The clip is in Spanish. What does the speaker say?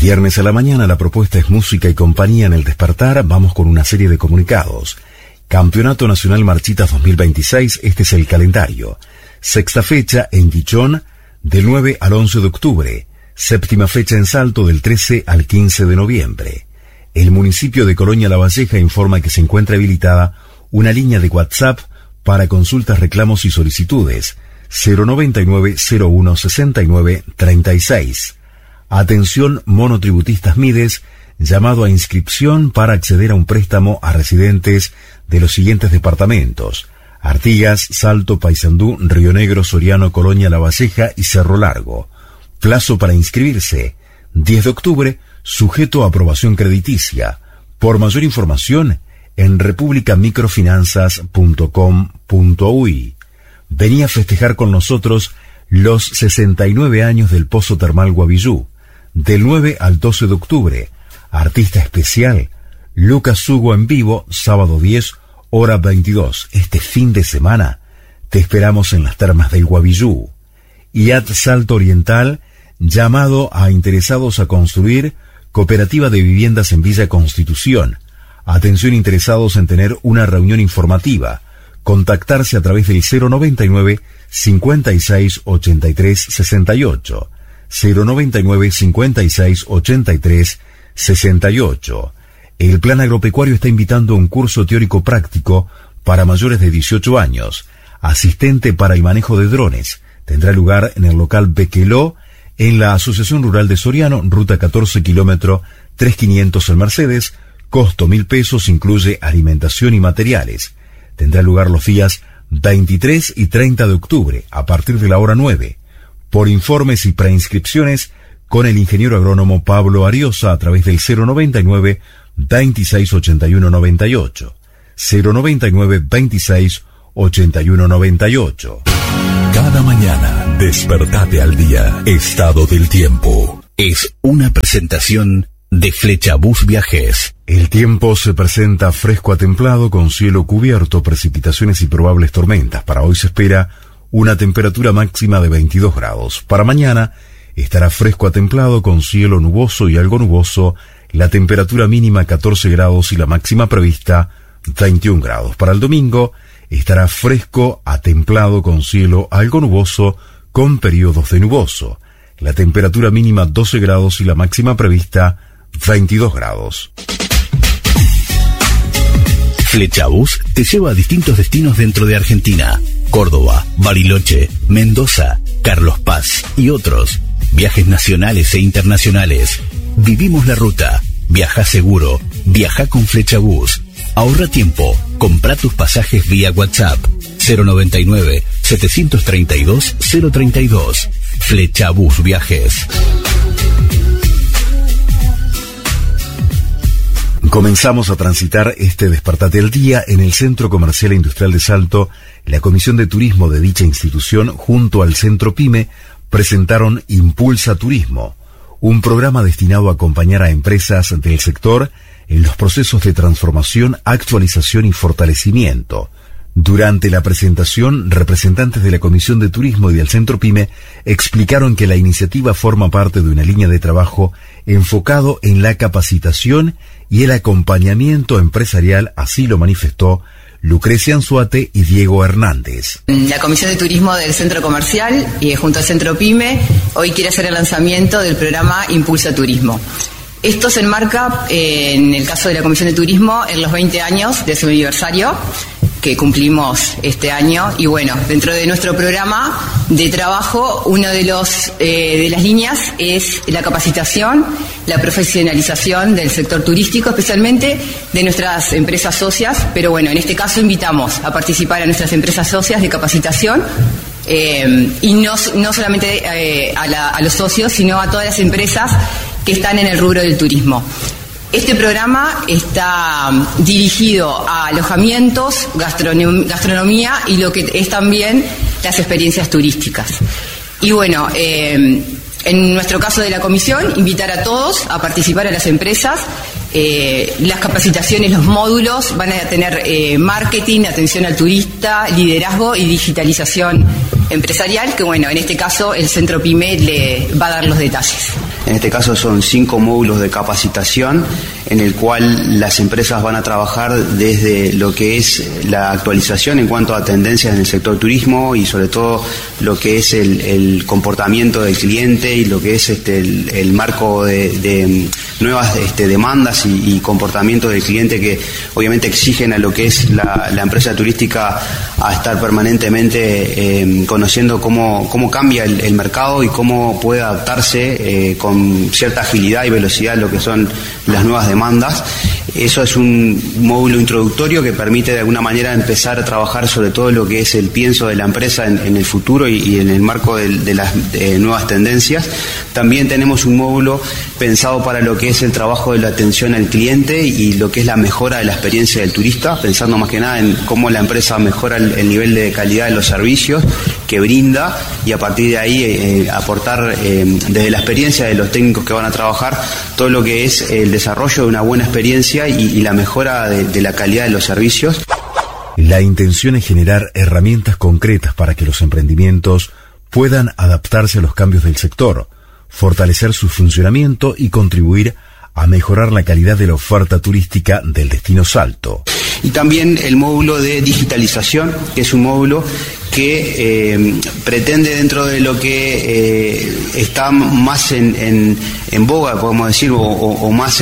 Viernes a la mañana la propuesta es música y compañía en el despertar. Vamos con una serie de comunicados. Campeonato Nacional Marchitas 2026, este es el calendario. Sexta fecha en Guichón, del 9 al 11 de octubre. Séptima fecha en Salto, del 13 al 15 de noviembre. El municipio de Colonia La Valleja informa que se encuentra habilitada una línea de WhatsApp para consultas, reclamos y solicitudes. 099-0169-36. Atención monotributistas Mides, llamado a inscripción para acceder a un préstamo a residentes de los siguientes departamentos: Artigas, Salto, Paysandú, Río Negro, Soriano, Colonia La Valleja y Cerro Largo. Plazo para inscribirse, 10 de octubre, sujeto a aprobación crediticia. Por mayor información, en republicamicrofinanzas.com.uy. Vení a festejar con nosotros los 69 años del Pozo Termal Guavillú, del 9 al 12 de octubre. Artista especial, Lucas Hugo en vivo, sábado 10, hora 22. Este fin de semana te esperamos en las termas del Guavillú. IAT Salto Oriental, llamado a interesados a construir cooperativa de viviendas en Villa Constitución. Atención interesados en tener una reunión informativa. Contactarse a través del 099 56 83 68. 099 56 83 68. El Plan Agropecuario está invitando a un curso teórico práctico para mayores de 18 años. Asistente para el manejo de drones. Tendrá lugar en el local Bequeló, en la Asociación Rural de Soriano, ruta 14, kilómetro 3500 en Mercedes. Costo 1.000 pesos, incluye alimentación y materiales. Tendrá lugar los días 23 y 30 de octubre, a partir de la hora 9. Por informes y preinscripciones, con el ingeniero agrónomo Pablo Ariosa a través del 099 26 81 98. 099 26 81 98. Cada mañana, despertate al día. Estado del tiempo. Es una presentación de Flechabús Viajes. El tiempo se presenta fresco a templado, con cielo cubierto, precipitaciones y probables tormentas. Para hoy se espera una temperatura máxima de 22 grados. Para mañana estará fresco a templado, con cielo nuboso y algo nuboso. La temperatura mínima 14 grados y la máxima prevista 21 grados. Para el domingo estará fresco a templado, con cielo algo nuboso, con periodos de nuboso. La temperatura mínima 12 grados y la máxima prevista 22 grados. Flechabús te lleva a distintos destinos dentro de Argentina: Córdoba, Bariloche, Mendoza, Carlos Paz y otros. Viajes nacionales e internacionales. Vivimos la ruta. Viaja seguro. Viaja con Flechabús. Ahorra tiempo. Compra tus pasajes vía WhatsApp. 099 732 032. Flechabús Viajes. Comenzamos a transitar este Despertate al Día en el Centro Comercial e Industrial de Salto. La Comisión de Turismo de dicha institución, junto al Centro PYME, presentaron Impulsa Turismo, un programa destinado a acompañar a empresas del sector en los procesos de transformación, actualización y fortalecimiento. Durante la presentación, representantes de la Comisión de Turismo y del Centro PYME explicaron que la iniciativa forma parte de una línea de trabajo enfocado en la capacitación y el acompañamiento empresarial, así lo manifestó Lucrecia Anzuate y Diego Hernández. La Comisión de Turismo del Centro Comercial y junto al Centro PYME hoy quiere hacer el lanzamiento del programa Impulsa Turismo. Esto se enmarca, en el caso de la Comisión de Turismo, en los 20 años de su aniversario que cumplimos este año. Y bueno, dentro de nuestro programa de trabajo, uno de las líneas es la capacitación, la profesionalización del sector turístico, especialmente de nuestras empresas socias. Pero bueno, en este caso invitamos a participar a nuestras empresas socias de capacitación, y no solamente a los socios, sino a todas las empresas que están en el rubro del turismo. Este programa está dirigido a alojamientos, gastronomía y lo que es también las experiencias turísticas. Y bueno, en nuestro caso de la comisión, invitar a todos a participar, a las empresas. Las capacitaciones, los módulos van a tener marketing, atención al turista, liderazgo y digitalización empresarial, que bueno, en este caso el Centro PYME le va a dar los detalles. En este caso son 5 módulos de capacitación en el cual las empresas van a trabajar desde lo que es la actualización en cuanto a tendencias en el sector turismo y sobre todo lo que es el comportamiento del cliente y lo que es el marco de nuevas demandas y comportamiento del cliente que obviamente exigen a lo que es la empresa turística a estar permanentemente conociendo cómo cambia el mercado y cómo puede adaptarse con cierta agilidad y velocidad a lo que son las nuevas demandas. Eso es un módulo introductorio que permite de alguna manera empezar a trabajar sobre todo lo que es el pienso de la empresa en el futuro y en el marco de las nuevas tendencias. También tenemos un módulo pensado para lo que es el trabajo de la atención al cliente y lo que es la mejora de la experiencia del turista, pensando más que nada en cómo la empresa mejora el nivel de calidad de los servicios que brinda y a partir de ahí aportar desde la experiencia de los técnicos que van a trabajar todo lo que es el desarrollo de una buena experiencia y la mejora de la calidad de los servicios. La intención es generar herramientas concretas para que los emprendimientos puedan adaptarse a los cambios del sector, fortalecer su funcionamiento y contribuir a mejorar la calidad de la oferta turística del destino Salto. Y también el módulo de digitalización, que es un módulo que pretende dentro de lo que está más en boga, podemos decir, o más